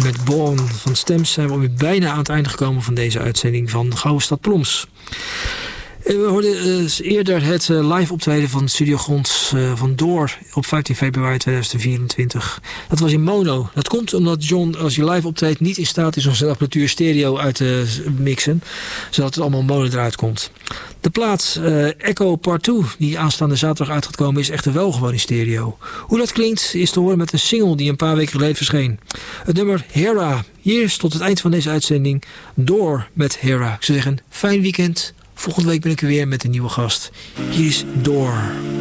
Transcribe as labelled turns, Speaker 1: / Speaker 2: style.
Speaker 1: Met Born van Stems zijn we weer bijna aan het einde gekomen van deze uitzending van Gouden Stad Ploms. We hoorden eerder het live optreden van Studio Grond van Door op 15 februari 2024. Dat was in mono. Dat komt omdat John, als je live optreedt, niet in staat is om zijn apparatuur stereo uit te mixen, zodat het allemaal mono eruit komt. De plaat Echo Part 2, die aanstaande zaterdag uit gaat komen, is echter wel gewoon in stereo. Hoe dat klinkt is te horen met een single die een paar weken geleden verscheen. Het nummer Hera. Hier is tot het eind van deze uitzending Door met Hera. Ik zou zeggen, fijn weekend. Volgende week ben ik er weer met een nieuwe gast. Hier is Door.